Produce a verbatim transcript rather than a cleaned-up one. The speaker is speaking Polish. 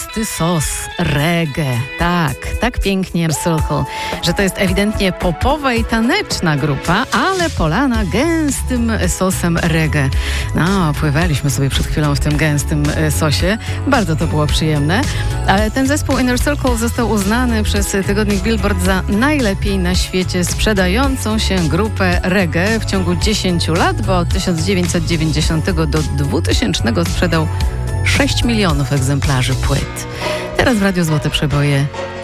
gęsty sos reggae. Tak, tak pięknie Circle, że to jest ewidentnie popowa i taneczna grupa, ale polana gęstym sosem reggae. No, pływaliśmy sobie przed chwilą w tym gęstym sosie. Bardzo to było przyjemne. Ale ten zespół Inner Circle został uznany przez tygodnik Billboard za najlepiej na świecie sprzedającą się grupę reggae w ciągu dziesięciu lat, bo od tysiąc dziewięćset dziewięćdziesiątego do dwutysięcznego sprzedał sześć milionów egzemplarzy płyt. Teraz w Radiu Złote Przeboje